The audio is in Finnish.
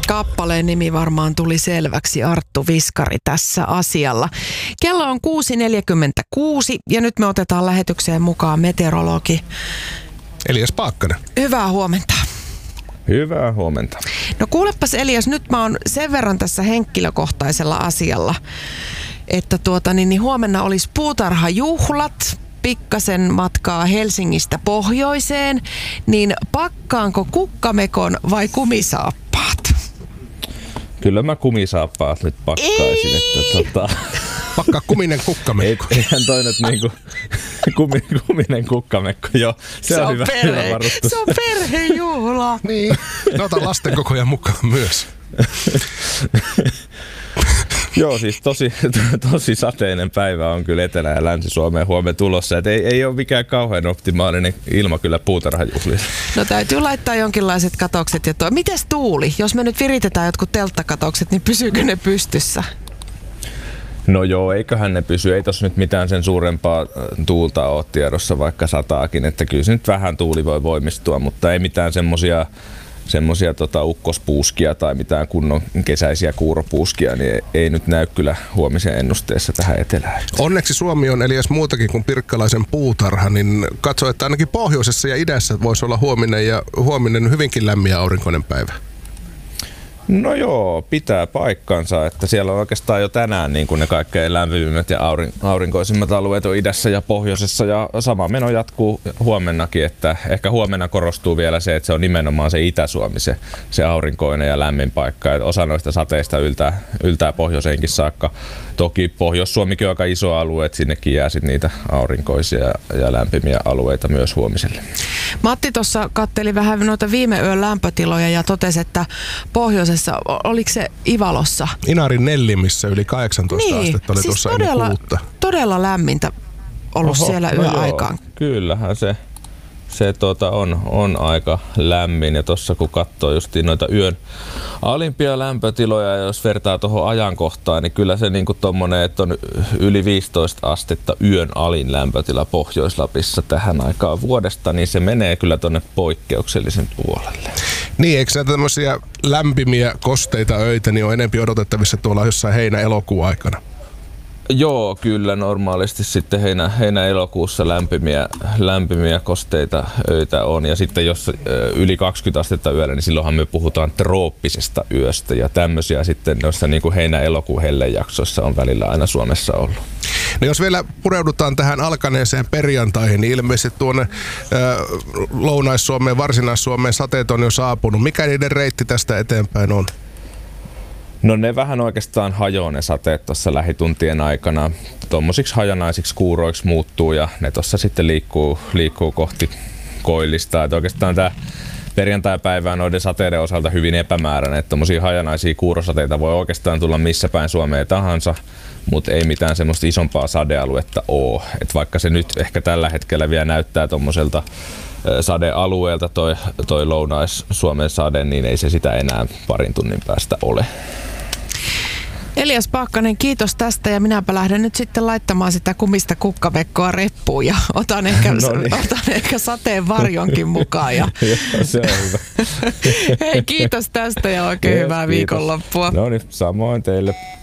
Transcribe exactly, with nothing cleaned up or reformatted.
Kappaleen nimi varmaan tuli selväksi, Arttu Viskari tässä asialla. Kello on kuusi neljäkymmentäkuusi ja nyt me otetaan lähetykseen mukaan meteorologi Elias Paakkanen. Hyvää huomenta. Hyvää huomenta. No kuulepas Elias, nyt mä oon sen verran tässä henkilökohtaisella asialla, että tuota, niin, niin huomenna olisi puutarhajuhlat, pikkasen matkaa Helsingistä pohjoiseen, niin pakkaanko kukkamekon vai kumisaappaat? Kyllä mä kumisaappaat nyt pakkaisin, Ei. että tota... Pakkaa kuminen kukkamekko. Eihän toi nyt niinku kumi, kuminen kukkamekko, joo. Se, se on, on hyvä, perhe, hyvä varustus. Se on perhejuhla. Niin, no ota lasten kokoja mukaan myös. Joo, siis tosi, tosi sateinen päivä on kyllä Etelä- ja Länsi-Suomeen huomenna tulossa. Et ei, ei ole mikään kauhean optimaalinen ilma kyllä puutarhajuhlissa. No täytyy laittaa jonkinlaiset katokset. Ja tuo. Mites tuuli? Jos me nyt viritetään jotkut telttakatokset, niin pysyykö ne pystyssä? No joo, eiköhän ne pysy. Ei tossa nyt mitään sen suurempaa tuulta ole tiedossa, vaikka sataakin. Että kyllä se nyt vähän tuuli voi voimistua, mutta ei mitään semmosia semmoisia tota, ukkospuuskia tai mitään kunnon kesäisiä kuuropuuskia, niin ei, ei nyt näy kyllä huomisen ennusteessa tähän etelään. Onneksi Suomi on Elias muutakin kuin pirkkalaisen puutarha, niin katso, että ainakin pohjoisessa ja idässä voisi olla huominen ja huominen hyvinkin lämmin ja aurinkoinen päivä. No joo, pitää paikkansa, että siellä on oikeastaan jo tänään niin kuin ne kaikkein lämpimimmät ja aurin, aurinkoisimmat alueet on idässä ja pohjoisessa ja sama meno jatkuu huomennakin, että ehkä huomenna korostuu vielä se, että se on nimenomaan se Itä-Suomi, se, se aurinkoinen ja lämmin paikka. Et osa noista sateista yltää, yltää pohjoiseenkin saakka. Toki Pohjois-Suomikin on aika iso alue, että sinnekin jää sit niitä aurinkoisia ja lämpimiä alueita myös huomiselle. Matti tuossa katteli vähän noita viime yön lämpötiloja ja totesi, että pohjoisessa, oliko se Ivalossa? Inarin Nellimissä yli kahdeksantoista niin, astetta oli siis tuossa todella, ennen kuutta. Todella lämmintä ollut Oho, siellä no yöaikaan. Joo, kyllähän se, se tota on, on aika lämmin ja tuossa kun katsoo justiin noita yön alimpia lämpötiloja ja jos vertaa tuohon ajankohtaan, niin kyllä se niinku tommonen, että on yli viisitoista astetta yön alin lämpötila Pohjois-Lapissa tähän aikaan vuodesta, niin se menee kyllä tonne poikkeuksellisen puolelle. Niin, eikö näitä tämmöisiä lämpimiä kosteita öitä niin on enempi odotettavissa tuolla jossain heinä-elokuun aikana? Joo, kyllä normaalisti sitten heinä, heinä-elokuussa lämpimiä, lämpimiä kosteita öitä on. Ja sitten jos yli kaksikymmentä astetta yöllä, niin silloinhan me puhutaan trooppisesta yöstä. Ja tämmöisiä sitten noissa niin kuin heinä-elokuun hellejaksoissa on välillä aina Suomessa ollut. No jos vielä pureudutaan tähän alkaneeseen perjantaihin, niin ilmeisesti tuonne ää, Lounais-Suomeen, Varsinais-Suomeen sateet on jo saapunut. Mikä niiden reitti tästä eteenpäin on? No ne vähän oikeastaan hajoaa ne sateet tuossa lähituntien aikana. Tuommoisiksi hajanaisiksi kuuroiksi muuttuu ja ne tuossa sitten liikkuu, liikkuu kohti koillista. Et oikeastaan tämä perjantai-päivä on noiden sateiden osalta hyvin epämääräinen. Että tuommoisia hajanaisia kuurosateita voi oikeastaan tulla missä päin Suomeen tahansa, mutta ei mitään semmoista isompaa sadealuetta ole. Et vaikka se nyt ehkä tällä hetkellä vielä näyttää tuommoiselta sadealueelta toi, toi Lounais-Suomen sade, niin ei se sitä enää parin tunnin päästä ole. Elias Paakkanen, kiitos tästä ja minäpä lähden nyt sitten laittamaan sitä kumista kukkavekkoa reppuun ja otan ehkä, no niin. otan ehkä sateen varjonkin mukaan. Ja... Joo, se on hyvä. Hei, kiitos tästä ja oikein yes, hyvää kiitos. Viikonloppua. No niin, samoin teille.